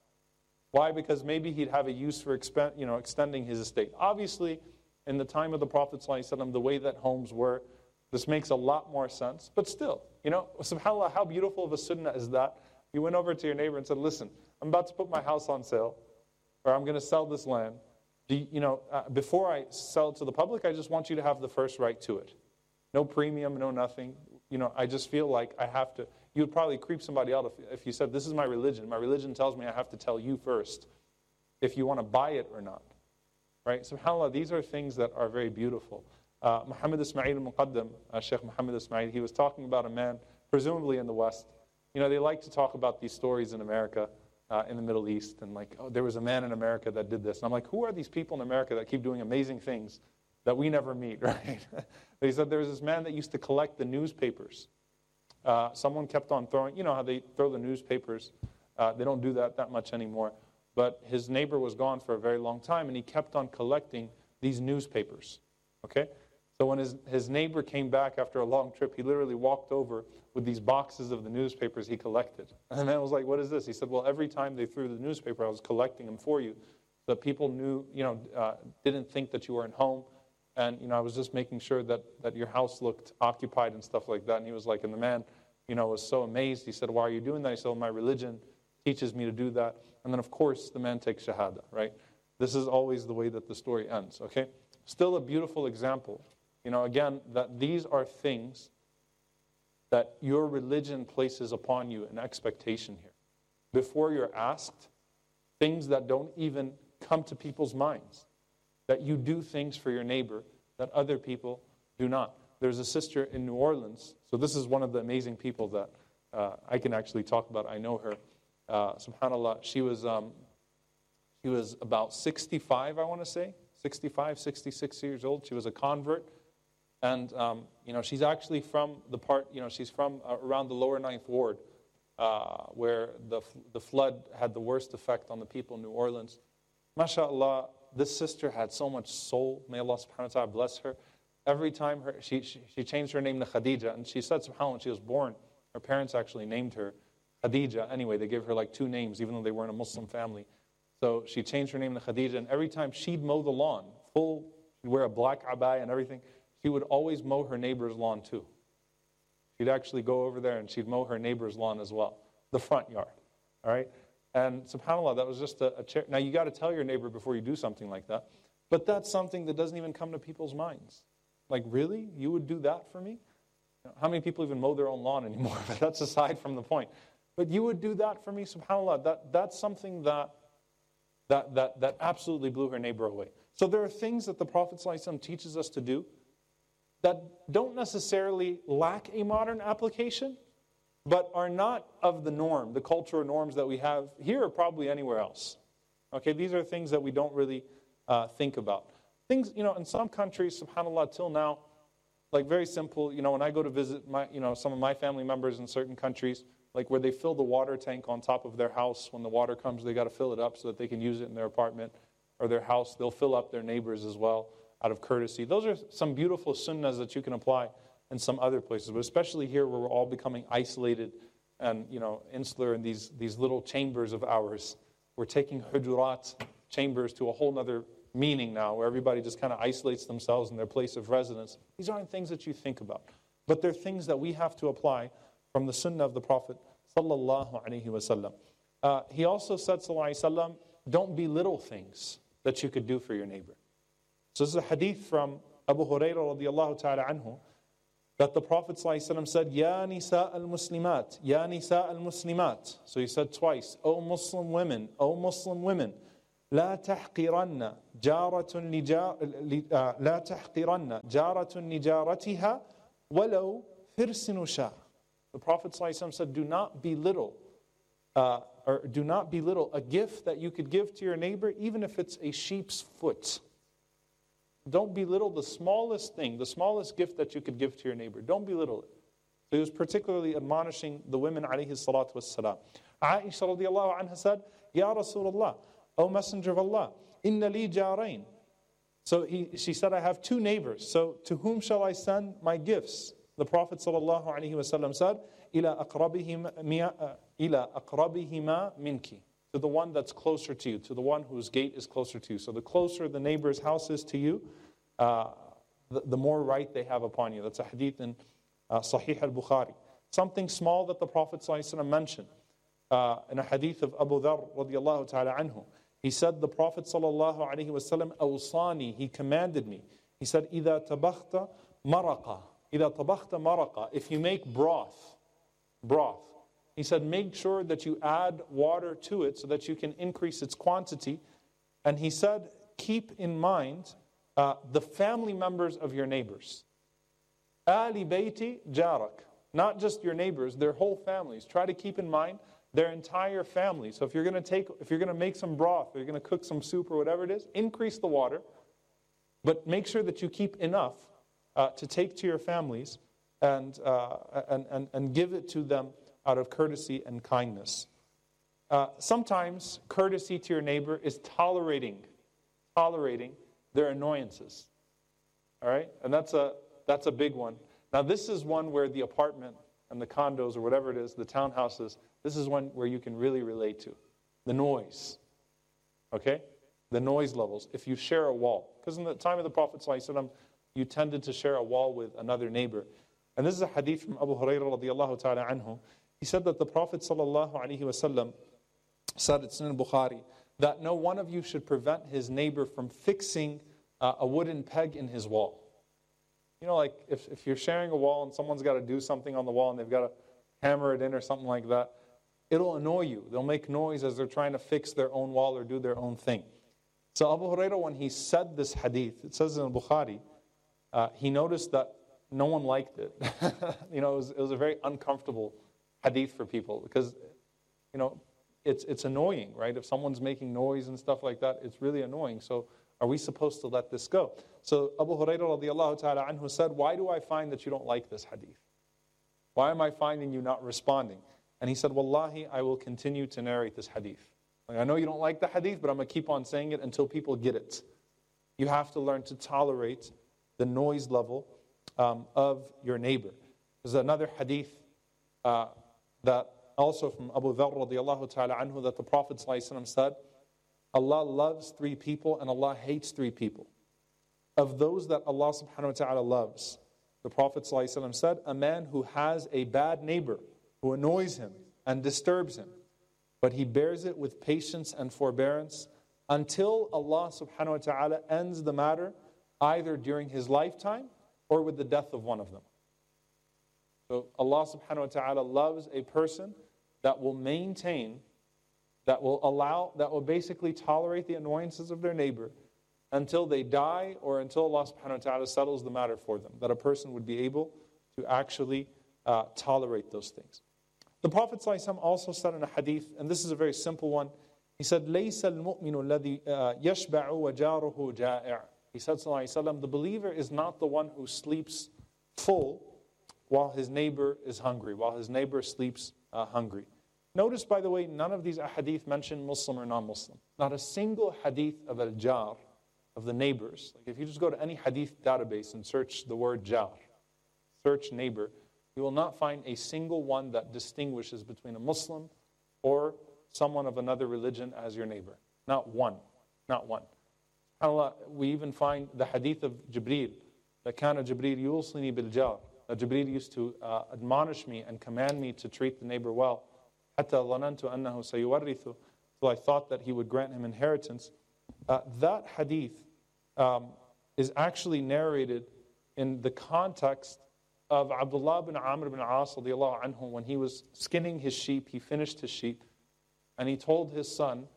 Why? Because maybe he'd have a use for expen- you know, extending his estate. Obviously, in the time of the Prophet ﷺ, the way that homes were, this makes a lot more sense. But still, you know, subhanAllah, how beautiful of a sunnah is that? You went over to your neighbor and said, listen, I'm about to put my house on sale, or I'm going to sell this land. Do you, you know, uh, before I sell it to the public, I just want you to have the first right to it. No premium, no nothing. You know, I just feel like I have to. You would probably creep somebody out if, if you said, this is my religion. My religion tells me I have to tell you first if you want to buy it or not. Right? SubhanAllah, these are things that are very beautiful. Uh, Muhammad Ismail al-Muqaddam, uh, Sheikh Muhammad Ismail, he was talking about a man, presumably in the West. You know, they like to talk about these stories in America, uh, in the Middle East, and like, oh, there was a man in America that did this. And I'm like, who are these people in America that keep doing amazing things that we never meet, right? They said there was this man that used to collect the newspapers. Uh, someone kept on throwing, you know how they throw the newspapers. Uh, they don't do that that much anymore. But his neighbor was gone for a very long time, and he kept on collecting these newspapers, okay? So when his, his neighbor came back after a long trip, he literally walked over with these boxes of the newspapers he collected. And the man was like, what is this? He said, well, every time they threw the newspaper, I was collecting them for you. So that people knew, you know, uh, didn't think that you were at home. And, you know, I was just making sure that, that your house looked occupied and stuff like that. And he was like, and the man, you know, was so amazed. He said, why are you doing that? He said, well, my religion teaches me to do that. And then, of course, the man takes shahada, right? This is always the way that the story ends, okay? Still a beautiful example. You know, again, that these are things that your religion places upon you, an expectation here. Before you're asked, things that don't even come to people's minds. That you do things for your neighbor that other people do not. There's a sister in New Orleans. So this is one of the amazing people that uh, I can actually talk about. I know her. Uh, SubhanAllah, she was, um, she was about sixty-five, I want to say. sixty-five, sixty-six years old. She was a convert. And, um, you know, she's actually from the part, you know, she's from uh, around the lower ninth ward, uh, where the the flood had the worst effect on the people in New Orleans. MashaAllah, this sister had so much soul. May Allah subhanahu wa ta'ala bless her. Every time her, she, she, she changed her name to Khadija. And she said, subhanAllah, when she was born, her parents actually named her Khadija. Anyway, they gave her like two names, even though they weren't a Muslim family. So she changed her name to Khadija. And every time she'd mow the lawn, full, she'd wear a black abaya and everything, she would always mow her neighbor's lawn too. She'd actually go over there and she'd mow her neighbor's lawn as well, the front yard, all right? And subhanAllah, that was just a, a chair. Now, you got to tell your neighbor before you do something like that, but that's something that doesn't even come to people's minds. Like, really? You would do that for me? You know, how many people even mow their own lawn anymore? But that's aside from the point. But you would do that for me? SubhanAllah, that, that's something that, that, that, that absolutely blew her neighbor away. So there are things that the Prophet ﷺ teaches us to do that don't necessarily lack a modern application, but are not of the norm, the cultural norms that we have here or probably anywhere else. Okay, these are things that we don't really uh, think about. Things, you know, in some countries, subhanAllah, till now, like very simple, you know, when I go to visit my, you know, some of my family members in certain countries, like where they fill the water tank on top of their house, when the water comes, they got to fill it up so that they can use it in their apartment or their house. They'll fill up their neighbors as well, out of courtesy. Those are some beautiful sunnahs that you can apply in some other places, but especially here where we're all becoming isolated and, you know, insular in these, these little chambers of ours. We're taking hujurat, chambers, to a whole other meaning now, where everybody just kind of isolates themselves in their place of residence. These aren't things that you think about, but they're things that we have to apply from the sunnah of the Prophet sallallahu alaihi wasallam. Uh, he also said, sallallahu alaihi wasallam, don't belittle things that you could do for your neighbor. So this is a hadith from Abu Hurairah radiallahu ta'ala anhu, that the Prophet ﷺ said, Ya nisa al-muslimat, Ya nisa al-muslimat. So he said twice, O Muslim women, O Muslim women, لا تحقرن جارة لجار لا تحقرن جارة لجارتها ولو فرس شاة. The Prophet ﷺ said, do not belittle, uh, or do not belittle a gift that you could give to your neighbor, even if it's a sheep's foot. Don't belittle the smallest thing, the smallest gift that you could give to your neighbor. Don't belittle it. So he was particularly admonishing the women, alayhi salatu wassalam. Aisha radiallahu anha said, Ya Rasulullah, O Messenger of Allah, inna li jarain. So he, she said, I have two neighbors. So to whom shall I send my gifts? The Prophet sallallahu alaihi wasallam said, ila aqrabihima ila aqrabihima minki. To the one that's closer to you, to the one whose gate is closer to you. So the closer the neighbor's house is to you, uh, the, the more right they have upon you. That's a hadith in uh, Sahih al-Bukhari. Something small that the Prophet ﷺ mentioned uh, in a hadith of Abu Dharr radiallahu ta'ala anhu. He said, the Prophet sallallahu alaihi wasallam awsani, he commanded me. He said, إِذَا تَبَخْتَ مَرَقَ إِذَا تَبَخْتَ مَرَقَ. If you make broth, broth, he said, make sure that you add water to it so that you can increase its quantity. And he said, keep in mind uh, the family members of your neighbors. Ali bayti jarak. Not just your neighbors, their whole families. Try to keep in mind their entire family. So if you're going to take, if you're going to make some broth, or you're going to cook some soup or whatever it is, increase the water, but make sure that you keep enough uh, to take to your families and, uh, and, and, and give it to them out of courtesy and kindness. Uh, sometimes courtesy to your neighbor is tolerating, tolerating their annoyances. All right? And that's a, that's a big one. Now this is one where the apartment and the condos or whatever it is, the townhouses, this is one where you can really relate to. The noise. Okay? The noise levels. If you share a wall. Because in the time of the Prophet ﷺ, you tended to share a wall with another neighbor. And this is a hadith from Abu Hurairah radiallahu ta'ala anhu. He said that the Prophet sallallahu alaihi wasallam said, it's in Bukhari, that no one of you should prevent his neighbor from fixing uh, a wooden peg in his wall. You know, like if, if you're sharing a wall and someone's got to do something on the wall and they've got to hammer it in or something like that, it'll annoy you. They'll make noise as they're trying to fix their own wall or do their own thing. So Abu Hurairah, when he said this hadith, it says in Bukhari, uh, he noticed that no one liked it. you know, it was, it was a very uncomfortable hadith for people because, you know, it's it's annoying, right? If someone's making noise and stuff like that, it's really annoying. So are we supposed to let this go? So Abu Hurairah radiallahu ta'ala anhu said, why do I find that you don't like this hadith? Why am I finding you not responding? And he said, Wallahi, I will continue to narrate this hadith. Like, I know you don't like the hadith, but I'm going to keep on saying it until people get it. You have to learn to tolerate the noise level um, of your neighbor. There's another hadith uh, that also from Abu Dharr radiallahu ta'ala anhu that the Prophet ﷺ said, Allah loves three people and Allah hates three people. Of those that Allah subhanahu wa ta'ala loves, the Prophet ﷺ said, a man who has a bad neighbor who annoys him and disturbs him, but he bears it with patience and forbearance until Allah subhanahu wa ta'ala ends the matter either during his lifetime or with the death of one of them. So Allah subhanahu wa ta'ala loves a person that will maintain, that will allow, that will basically tolerate the annoyances of their neighbor until they die or until Allah subhanahu wa ta'ala settles the matter for them. That a person would be able to actually uh, tolerate those things. The Prophet ﷺ also said in a hadith, and this is a very simple one, he said, لَيْسَ الْمُؤْمِنُ الَّذِي يَشْبَعُ وَجَارُهُ جَائِعٌ. He said, sallallahu alayhi wa sallam, the believer is not the one who sleeps full while his neighbor is hungry, while his neighbor sleeps uh, hungry. Notice, by the way, none of these hadith mention Muslim or non-Muslim. Not a single hadith of al-jar, of the neighbors. Like if you just go to any hadith database and search the word jar, search neighbor, you will not find a single one that distinguishes between a Muslim or someone of another religion as your neighbor. Not one. Not one. SubhanAllah, we even find the hadith of Jibreel, that kana Jibreel yulsini bil jar, that Jibreel used to uh, admonish me and command me to treat the neighbor well. حتى ظننت أنه سيورث, so I thought that he would grant him inheritance. Uh, that hadith um, is actually narrated in the context of Abdullah bin Amr bin As anhu, when he was skinning his sheep, he finished his sheep, and he told his son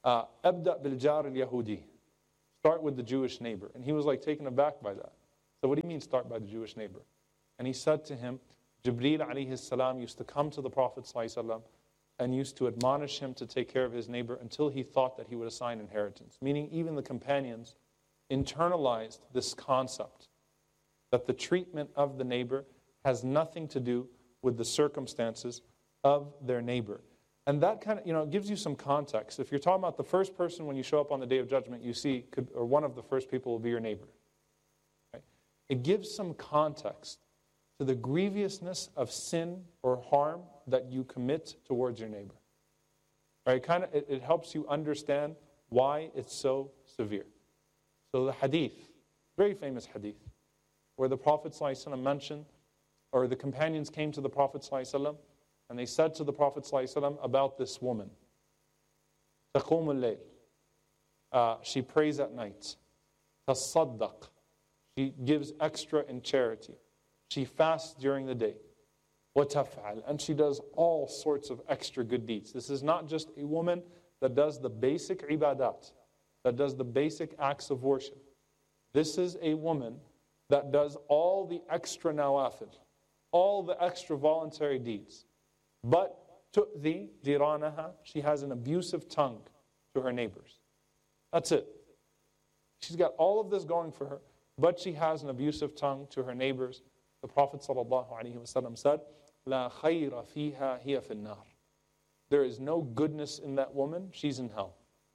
uh, "Abda bil jar al-Yahudi." Start with the Jewish neighbor. And he was like taken aback by that. So what do you mean start by the Jewish neighbor? And he said to him, Jibreel alayhi salam used to come to the Prophet sallallahu alaihi wasallam and used to admonish him to take care of his neighbor until he thought that he would assign inheritance. Meaning even the companions internalized this concept that the treatment of the neighbor has nothing to do with the circumstances of their neighbor. And that kind of, you know, gives you some context. If you're talking about the first person when you show up on the Day of Judgment, you see, could, or one of the first people will be your neighbor. Right? It gives some context to the grievousness of sin or harm that you commit towards your neighbor. Right? Kind of, it, it helps you understand why it's so severe. So the hadith, very famous hadith, where the Prophet ﷺ mentioned, or the companions came to the Prophet ﷺ, and they said to the Prophet ﷺ about this woman, تَقُومُ اللَّيْلِ, uh, she prays at night. تَصَدَّقْ, she gives extra in charity. She fasts during the day. وَتَفْعَلْ, and she does all sorts of extra good deeds. This is not just a woman that does the basic ibadat, that does the basic acts of worship. This is a woman that does all the extra nawafil, all the extra voluntary deeds. But tu'thi jiranaha, she has an abusive tongue to her neighbors. That's it. She's got all of this going for her, but she has an abusive tongue to her neighbors. The Prophet ﷺ said, "La khayra fiha hiya fin nar." There is no goodness in that woman, she's in hell.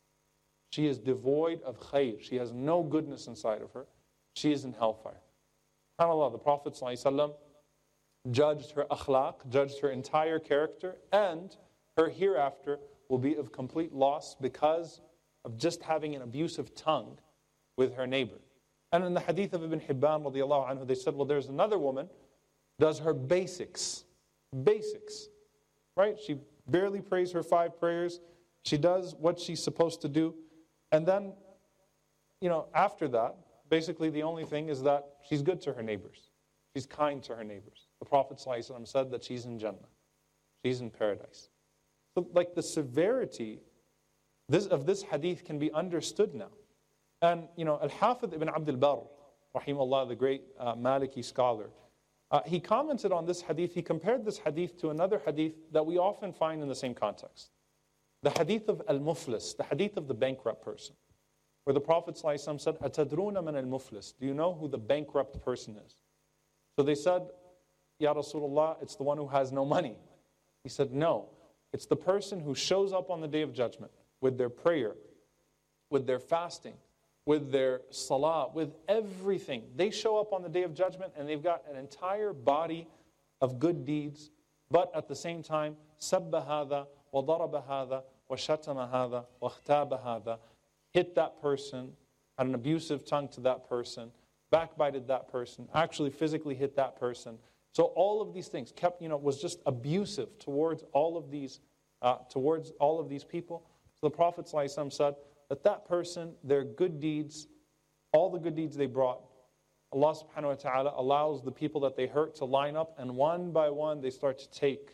She is devoid of khayr. She has no goodness inside of her. She is in hellfire. SubhanAllah, the Prophet ﷺ judged her akhlaq, judged her entire character, and her hereafter will be of complete loss because of just having an abusive tongue with her neighbor. And in the hadith of Ibn Hibban, radiallahu anhu, they said, well, there's another woman, does her basics, basics, right? She barely prays her five prayers. She does what she's supposed to do. And then, you know, after that, basically the only thing is that she's good to her neighbors. She's kind to her neighbors. The Prophet ﷺ said that she's in Jannah. She's in paradise. So like the severity this, of this hadith can be understood now. And, you know, Al-Hafidh ibn Abd al-Barr, rahimahullah, the great uh, Maliki scholar, uh, he commented on this hadith. He compared this hadith to another hadith that we often find in the same context. The hadith of Al-Muflis, the hadith of the bankrupt person, where the Prophet ﷺ said, "Atadruna man al-Muflis?" Do you know who the bankrupt person is? So they said, "Ya Rasulullah, it's the one who has no money." He said, "No, it's the person who shows up on the Day of Judgment with their prayer, with their fasting, with their salah, with everything. They show up on the Day of Judgment and they've got an entire body of good deeds, but at the same time, سَبَّ هَذَا وَضَرَبَ هَذَا وَشَتَمَ هَذَا وَاغْتَابَ هَذَا, hit that person, had an abusive tongue to that person, backbited that person, actually physically hit that person." So all of these things kept, you know, was just abusive towards all of these, uh, towards all of these people. So the Prophet ﷺ said that that person, their good deeds, all the good deeds they brought, Allah subhanahu wa ta'ala allows the people that they hurt to line up, and one by one they start to take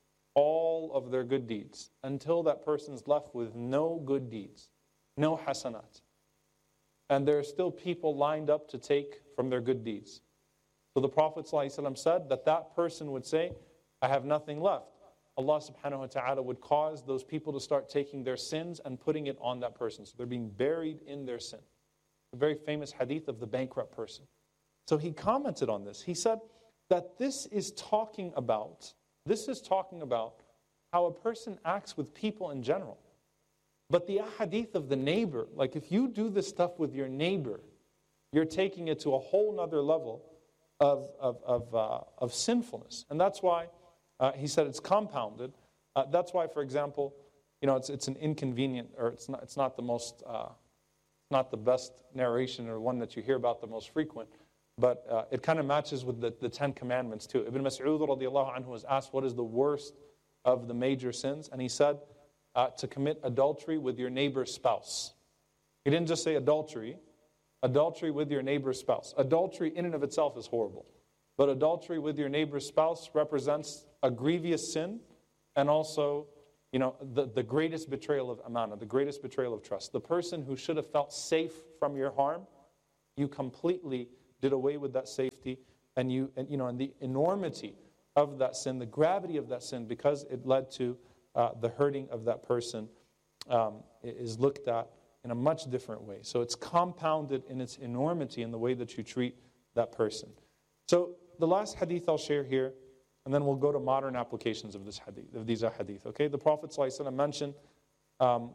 all of their good deeds until that person's left with no good deeds, no hasanat. And there are still people lined up to take from their good deeds. So the Prophet ﷺ said that that person would say, "I have nothing left." Allah subhanahu wa ta'ala would cause those people to start taking their sins and putting it on that person. So they're being buried in their sin. A very famous hadith of the bankrupt person. So he commented on this. He said that this is talking about, this is talking about how a person acts with people in general. But the ahadith of the neighbor, like if you do this stuff with your neighbor, you're taking it to a whole nother level of, of, of, uh, of sinfulness. And that's why uh, he said it's compounded. Uh, that's why, for example, you know, it's, it's an inconvenient, or it's not, it's not the most, uh, not the best narration or one that you hear about the most frequent, but uh, it kind of matches with the, the Ten Commandments too. Ibn Mas'ud radiallahu anhu was asked, what is the worst of the major sins? And he said, uh, to commit adultery with your neighbor's spouse. He didn't just say adultery, adultery with your neighbor's spouse. Adultery in and of itself is horrible. But adultery with your neighbor's spouse represents a grievous sin and also you know, the, the greatest betrayal of amana, the greatest betrayal of trust. The person who should have felt safe from your harm, you completely did away with that safety, and you, and, you know, and the enormity of that sin, the gravity of that sin, because it led to uh, the hurting of that person, um, is looked at in a much different way. So it's compounded in its enormity in the way that you treat that person. So the last hadith I'll share here, and then we'll go to modern applications of this hadith, of these hadith. Okay, the Prophet ﷺ mentioned um,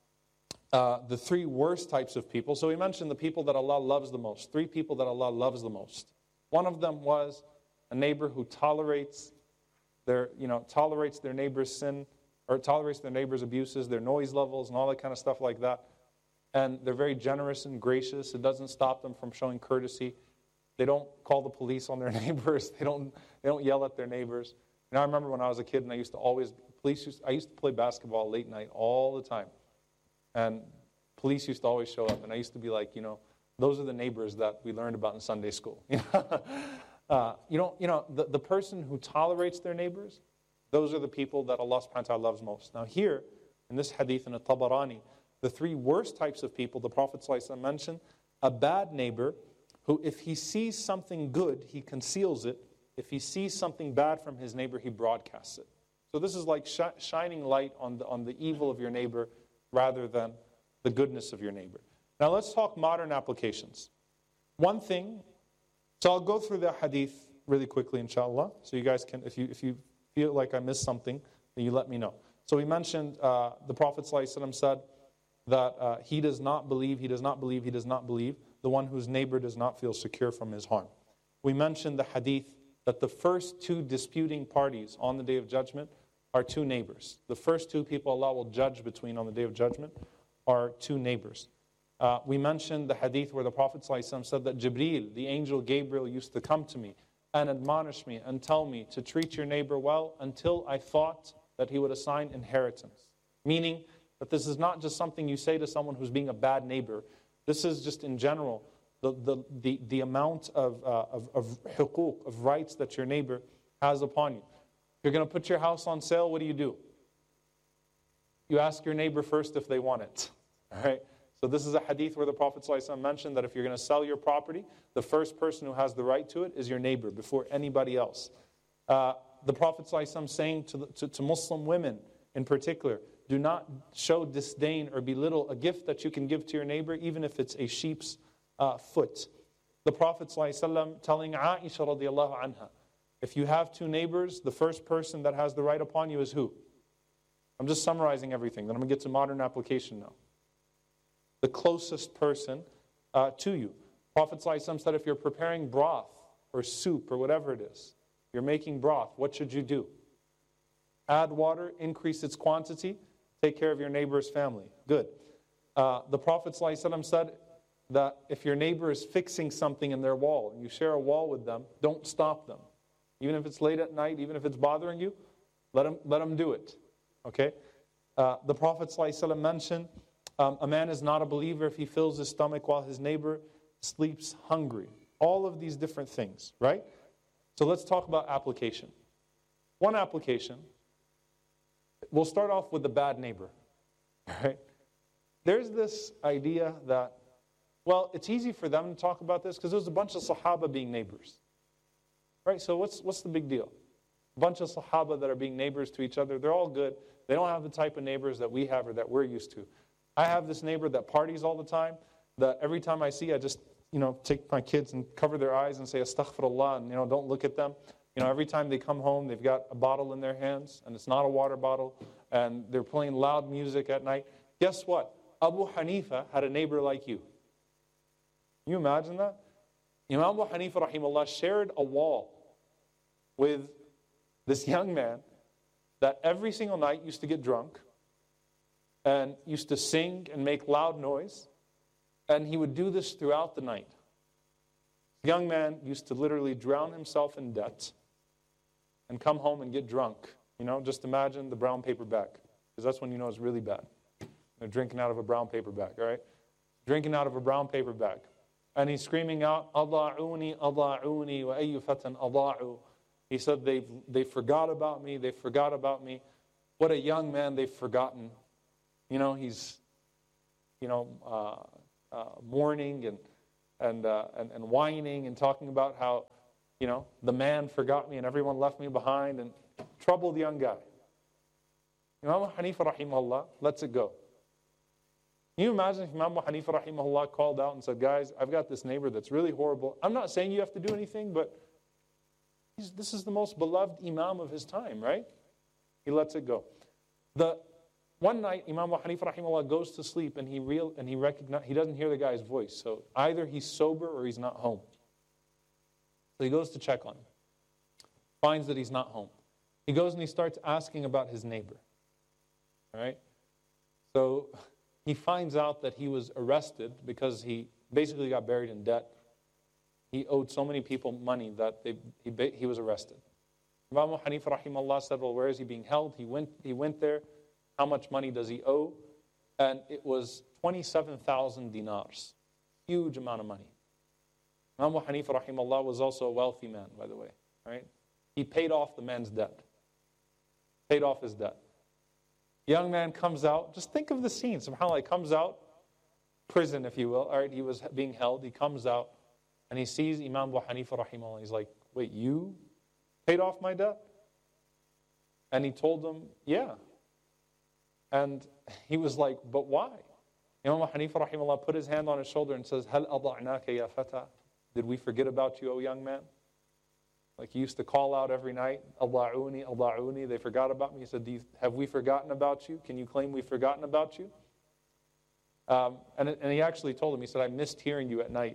uh, the three worst types of people. So he mentioned the people that Allah loves the most. Three people that Allah loves the most. One of them was a neighbor who tolerates their, you know, tolerates their neighbor's sin, or tolerates their neighbor's abuses, their noise levels, and all that kind of stuff like that. And they're very generous and gracious. It doesn't stop them from showing courtesy. They don't call the police on their neighbors. They don't, they don't yell at their neighbors. And I remember when I was a kid and I used to always, police used, I used to play basketball late night all the time. And police used to always show up. And I used to be like, you know, those are the neighbors that we learned about in Sunday school. uh, you know, you know the, the person who tolerates their neighbors, those are the people that Allah subhanahu wa ta'ala loves most. Now here, in this hadith in At-Tabarani, the three worst types of people, the Prophet ﷺ mentioned, a bad neighbor who, if he sees something good, he conceals it. If he sees something bad from his neighbor, he broadcasts it. So this is like sh- shining light on the, on the evil of your neighbor rather than the goodness of your neighbor. Now let's talk modern applications. One thing, so I'll go through the hadith really quickly, inshallah, so you guys can, if you if you feel like I missed something, then you let me know. So we mentioned uh, the Prophet ﷺ said that uh, he does not believe, he does not believe, he does not believe, the one whose neighbor does not feel secure from his harm. We mentioned the hadith that the first two disputing parties on the Day of Judgment are two neighbors. The first two people Allah will judge between on the Day of Judgment are two neighbors. Uh, we mentioned the hadith where the Prophet ﷺ said that Jibreel, the angel Gabriel, used to come to me and admonish me and tell me to treat your neighbor well until I thought that he would assign inheritance. Meaning that this is not just something you say to someone who's being a bad neighbor. This is just in general the, the, the, the amount of, uh, of, of huquq, of rights that your neighbor has upon you. If you're going to put your house on sale, what do you do? You ask your neighbor first if they want it. All right? So this is a hadith where the Prophet ﷺ mentioned that if you're going to sell your property, the first person who has the right to it is your neighbor before anybody else. Uh, the Prophet ﷺ saying to, the, to, to Muslim women in particular, do not show disdain or belittle a gift that you can give to your neighbor, even if it's a sheep's uh, foot. The Prophet ﷺ telling Aisha radiallahu anha, if you have two neighbors, the first person that has the right upon you is who? I'm just summarizing everything, then I'm going to get to modern application now. The closest person uh, to you. Prophet ﷺ said if you're preparing broth or soup or whatever it is, you're making broth, what should you do? Add water, increase its quantity, take care of your neighbor's family. Good. Uh, the Prophet ﷺ said that if your neighbor is fixing something in their wall, and you share a wall with them, don't stop them. Even if it's late at night, even if it's bothering you, let them, let them do it. Okay? Uh, the Prophet ﷺ mentioned Um, a man is not a believer if he fills his stomach while his neighbor sleeps hungry. All of these different things, right? So let's talk about application. One application, we'll start off with the bad neighbor. Right? There's this idea that, well, it's easy for them to talk about this because there's a bunch of Sahaba being neighbors. Right? So what's what's the big deal? A bunch of Sahaba that are being neighbors to each other, they're all good. They don't have the type of neighbors that we have or that we're used to. I have this neighbor that parties all the time, that every time I see, I just, you know, take my kids and cover their eyes and say, astaghfirullah, and, you know, don't look at them. You know, every time they come home, they've got a bottle in their hands, and it's not a water bottle, and they're playing loud music at night. Guess what? Abu Hanifa had a neighbor like you. Can you imagine that? Imam Abu Hanifa, rahimahullah, shared a wall with this young man that every single night used to get drunk, and used to sing and make loud noise, and he would do this throughout the night. The young man used to literally drown himself in debt and come home and get drunk. You know, just imagine the brown paper bag, because that's when you know it's really bad. They're drinking out of a brown paper bag, all right? Drinking out of a brown paper bag. And he's screaming out, Ada'uni, Ada'uni, wa ayyu fatan ada'u. He said, they they forgot about me, they forgot about me. what a young man they've forgotten. You know, he's, you know, uh, uh, mourning and and, uh, and and whining and talking about how, you know, the man forgot me and everyone left me behind, and troubled young guy. Imam Abu Hanifa rahimahullah lets it go. Can you imagine if Imam Abu Hanifa rahimahullah called out and said, guys, I've got this neighbor that's really horrible. I'm not saying you have to do anything, but he's, this is the most beloved imam of his time, right? He lets it go. The One night, Imam Abu Hanifa rahimahullah goes to sleep and he real and he recognize, he doesn't hear the guy's voice. So either he's sober or he's not home. So he goes to check on him. Finds that he's not home. He goes and he starts asking about his neighbor. All right? So he finds out that he was arrested because he basically got buried in debt. He owed so many people money that they, he, he was arrested. Imam Abu Hanifa rahimahullah said, well, where is he being held? He went, he went there. How much money does he owe? And it was twenty-seven thousand dinars. Huge amount of money. Imam Abu Hanifa rahimahullah was also a wealthy man, by the way. Right? He paid off the man's debt. Paid off his debt. Young man comes out. Just think of the scene. SubhanAllah, he comes out, prison, if you will. All right, he was being held. He comes out and he sees Imam Abu Hanifa rahimahullah. He's like, wait, you paid off my debt? And he told him, yeah. And he was like, but why? Imam Abu Hanifa rahimahullah put his hand on his shoulder and says, Hal ada'naka ya fata? Did we forget about you, O young man? Like he used to call out every night, Allah'uni, Allah'uni. They forgot about me. He said, Do you, have we forgotten about you? Can you claim we've forgotten about you? Um, and, and he actually told him, he said, I missed hearing you at night.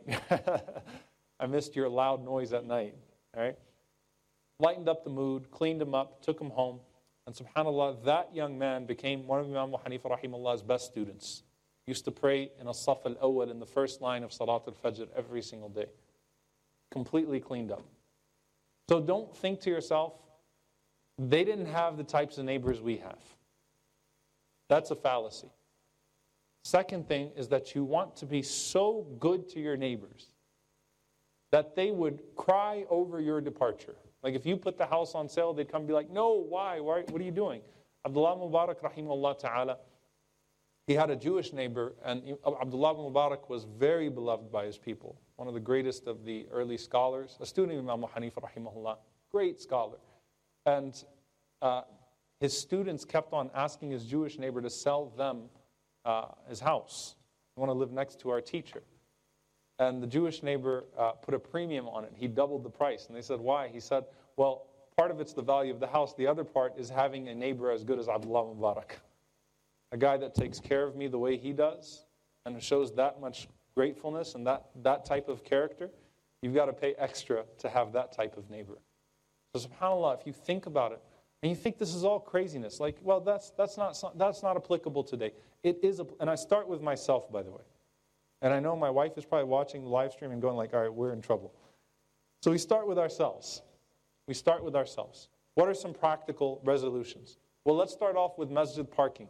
I missed your loud noise at night. All right? Lightened up the mood, cleaned him up, took him home. And subhanAllah, that young man became one of Imam Abu Hanifa rahimahullah's best students. He used to pray in a saf al-awwal in the first line of Salat al-Fajr every single day. Completely cleaned up. So don't think to yourself, they didn't have the types of neighbors we have. That's a fallacy. Second thing is that you want to be so good to your neighbors that they would cry over your departure. Like if you put the house on sale, they'd come and be like, no, why? why? What are you doing? Abdullah Mubarak rahimahullah ta'ala, he had a Jewish neighbor, and Abdullah Mubarak was very beloved by his people. One of the greatest of the early scholars, a student of Imam Abu Hanifa rahimahullah, great scholar. And uh, his students kept on asking his Jewish neighbor to sell them uh, his house. They want to live next to our teacher. And the Jewish neighbor uh, put a premium on it. He doubled the price. And they said, why? He said, well, part of it's the value of the house. The other part is having a neighbor as good as Abdullah Mubarak. A guy that takes care of me the way he does and shows that much gratefulness and that, that type of character. You've got to pay extra to have that type of neighbor. So subhanAllah, if you think about it, and you think this is all craziness, like, well, that's, that's, not, that's not applicable today. It is, and I start with myself, by the way. And I know my wife is probably watching the live stream and going like, all right, we're in trouble. So we start with ourselves. We start with ourselves. What are some practical resolutions? Well, let's start off with masjid parking.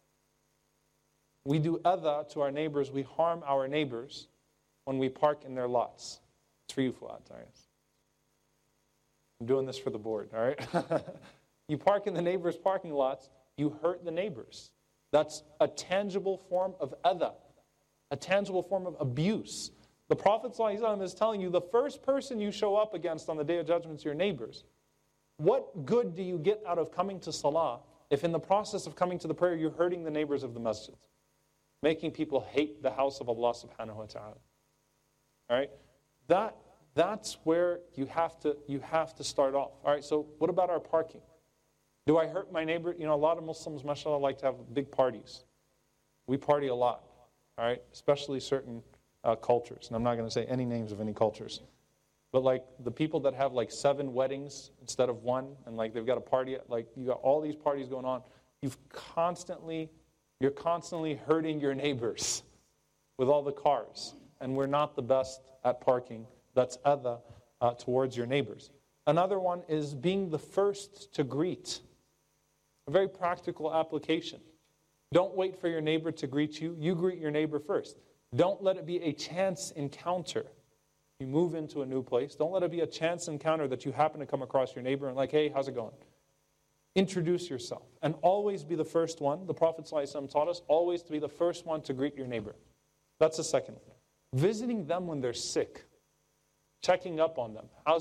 We do adha to our neighbors. We harm our neighbors when we park in their lots. It's for you, Fuad. All right. I'm doing this for the board, all right? You park in the neighbors' parking lots, you hurt the neighbors. That's a tangible form of adha, a tangible form of abuse. The Prophet ﷺ is telling you the first person you show up against on the Day of Judgment is your neighbors. What good do you get out of coming to salah if in the process of coming to the prayer you're hurting the neighbors of the masjid? Making people hate the house of Allah subhanahu wa ta'ala. All right? That, that's where you have to you have to start off. All right, so what about our parking? Do I hurt my neighbor? You know, a lot of Muslims, mashallah, like to have big parties. We party a lot, all right? Especially certain uh, cultures. And I'm not going to say any names of any cultures. But like the people that have like seven weddings instead of one, and like they've got a party, like you got all these parties going on. You've constantly... You're constantly hurting your neighbors with all the cars. And we're not the best at parking. That's adha uh, towards your neighbors. Another one is being the first to greet. A very practical application. Don't wait for your neighbor to greet you. You greet your neighbor first. Don't let it be a chance encounter. You move into a new place. Don't let it be a chance encounter that you happen to come across your neighbor and like, hey, how's it going? introduce yourself. And always be the first one. The Prophet ﷺ taught us always to be the first one to greet your neighbor. That's the second. Visiting them when they're sick. Checking up on them. How's